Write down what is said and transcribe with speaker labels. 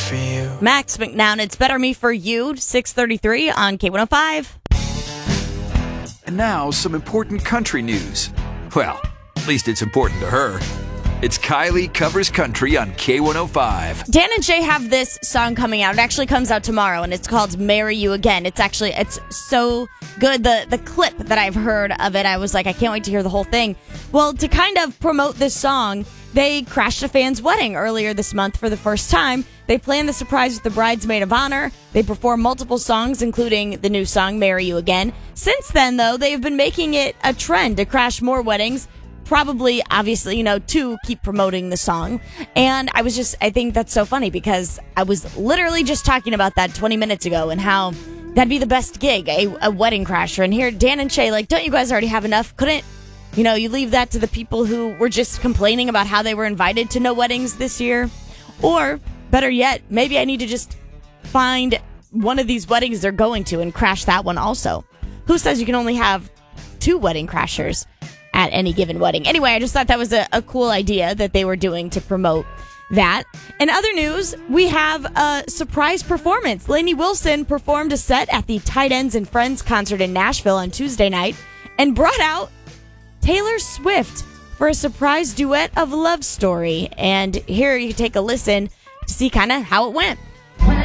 Speaker 1: for you.
Speaker 2: Max McNown, It's Better Me For You, 6:33 on K105.
Speaker 3: And now, some important country news. Well, at least it's important to her. It's Kylie Covers Country on K105.
Speaker 2: Dan and Shay have this song coming out. It actually comes out tomorrow, and it's called Marry You Again. It's so good. The clip that I've heard of it, I was like, I can't wait to hear the whole thing. Well, to kind of promote this song, they crashed a fan's wedding earlier this month for the first time. They planned the surprise with the bridesmaid of honor. They performed multiple songs, including the new song, Marry You Again. Since then, though, they've been making it a trend to crash more weddings. Probably, obviously, to keep promoting the song. And I think that's so funny because I was literally just talking about that 20 minutes ago and how that'd be the best gig, a wedding crasher. And here, Dan and Shay, don't you guys already have enough? Couldn't, you leave that to the people who were just complaining about how they were invited to no weddings this year? Or, better yet, maybe I need to just find one of these weddings they're going to and crash that one also. Who says you can only have 2 wedding crashers at any given wedding? Anyway, I just thought that was a cool idea that they were doing to promote that. In other news, we have a surprise performance. Lainey Wilson performed a set at the Tight Ends and Friends concert in Nashville on Tuesday night and brought out Taylor Swift for a surprise duet of Love Story. And here you can take a listen to see kind of how it went.
Speaker 4: When